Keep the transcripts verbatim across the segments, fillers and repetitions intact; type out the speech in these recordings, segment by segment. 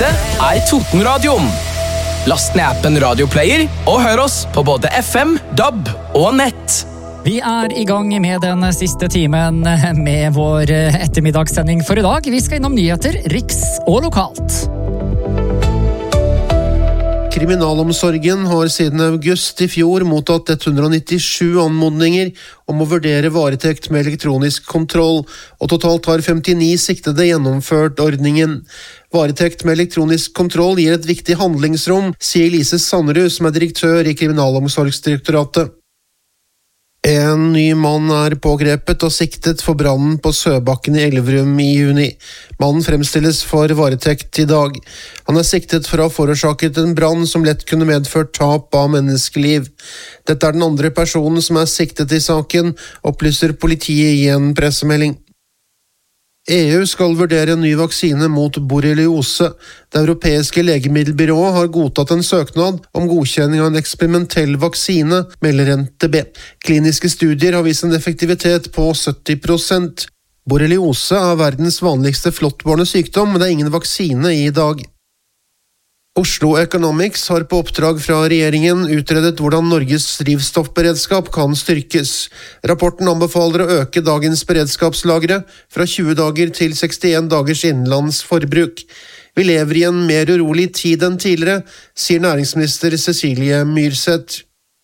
Dette er Totenradioen. Last ned appen Radioplayer og hør oss på både F M, D A B og nett. Vi er i gang med den siste timen med vår ettermiddagssending for i dag. Vi skal innom nyheter, riks og lokalt. Kriminalomsorgen har siden august i fjor mottatt ett hundre nittisju anmodninger om å vurdere varetekt med elektronisk kontroll, og totalt har femtini siktede gjennomført ordningen. Varetekt med elektronisk kontroll gir et viktig handlingsrom, sier Lise Sanderud, som er direktør i Kriminalomsorgsdirektoratet. En ny mann er pågrepet og siktet for brannen på Søbakken i Elverum i juni. Mannen fremstilles for varetekt i dag. Han er siktet for å ha forårsaket en brann som lett kunne medført tap av menneskeliv. Dette er den andre personen som er siktet i saken, opplyser politiet i en pressemelding. E U skal vurdere en ny vaksine mot borreliose. Det europeiske legemiddelbyrået har godtatt en søknad om godkjenning av en eksperimentell vaksine, melder N T B. Kliniske studier har vist en effektivitet på sytti prosent. Borreliose er verdens vanligste flåttbårne sykdom, men det er ingen vaksine i dag. Oslo Economics har på oppdrag fra regjeringen utredet hvordan Norges drivstoffberedskap kan styrkes. Rapporten anbefaler å øke dagens beredskapslagre fra tjue dager til sekstien dagers innenlands forbruk. Vi lever i en mer urolig tid enn tidligere, sier næringsminister Cecilie Myrseth.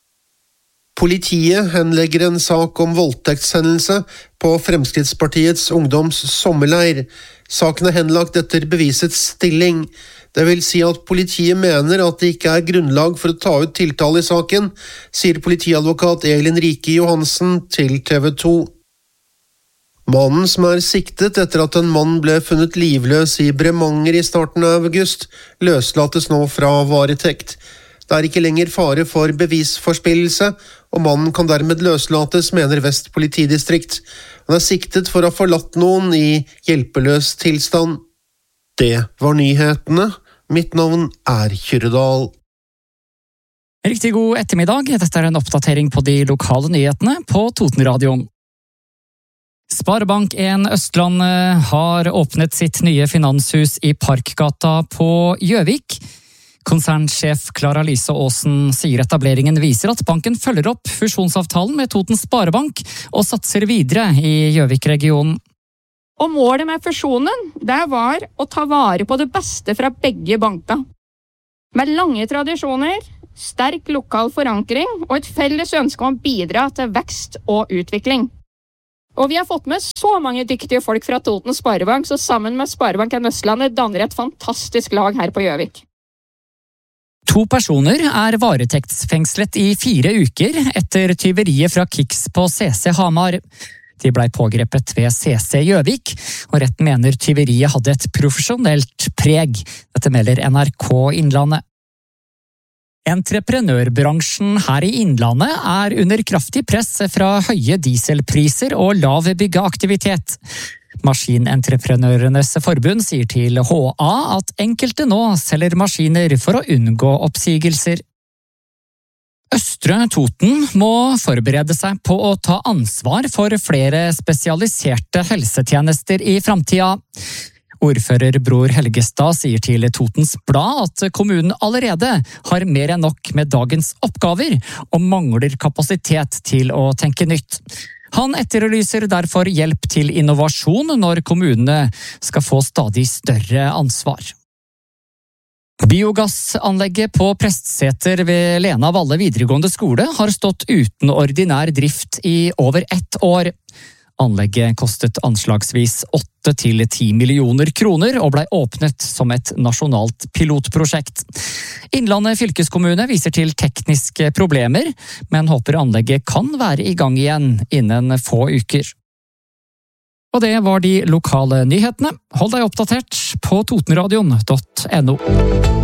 Politiet henlegger en sak om voldtektshendelse på Fremskrittspartiets ungdoms sommerleir. Saken er henlagt etter bevisets stilling. Det vil si at politiet mener at det ikke er grunnlag for å ta ut tiltale i saken, sier politiadvokat Elin Rike Johansen til T V to. Mannen som er siktet etter at en mann ble funnet livløs i Bremanger i starten av august, løslates nå fra varetekt. Det er ikke lenger fare for bevisforspillelse, og mannen kan dermed løslates, mener Vest politidistrikt. Han er siktet for å ha forlatt noen i hjelpeløs tilstand. Det var nyhetene. Mitt navn er Kyrredal. Riktig god ettermiddag. Dette er en oppdatering på de lokale nyhetene på Totenradioen. Sparebank en Østland har åpnet sitt nye finanshus i Parkgata på Gjøvik. Konsernsjef Clara Lise Aasen sier etableringen viser at banken følger opp fusjonsavtalen med Toten Sparebank og satser videre i Gjøvik-regionen. Og målet med fusjonen, det var å ta vare på det beste fra begge banker. Med lange tradisjoner, sterk lokal forankring og et felles ønske om å bidra til vekst og utvikling. Og vi har fått med så mange dyktige folk fra Toten Sparebank, så sammen med Sparebank en Østlandet danner et fantastisk lag her på Gjøvik. To personer er varetektsfengslet i fire uker etter tyveriet fra Kicks på C C Hamar. De ble pågrepet ved C C Gjøvik, og retten mener tyveriet hadde et profesjonelt preg. Dette melder N R K Innlandet. Entreprenørbransjen her i Innlandet er under kraftig press fra høye dieselpriser og lav byggeaktivitet. Maskinentreprenørenes forbund sier til H A at enkelte nå selger maskiner for å unngå oppsigelser. Østre Toten må forberede seg på å ta ansvar for flere spesialiserte helsetjenester i fremtiden. Ordfører Bror Helgestad sier til Totens Blad at kommunen allerede har mer enn nok med dagens oppgaver og mangler kapasitet til å tenke nytt. Han etterlyser derfor hjelp til innovasjon når kommunene skal få stadig større ansvar. Biogassanlegget på Prestseter ved Lena Valle videregående skole har stått uten ordinær drift i over ett år. Anlegget kostet anslagsvis åtte til ti millioner kroner og ble åpnet som et nasjonalt pilotprosjekt. Innlandet fylkeskommune viser til tekniske problemer, men håper anlegget kan være i gang igjen innen få uker. Og det var de lokale nyhetene. Hold deg oppdatert på totenradion punktum no.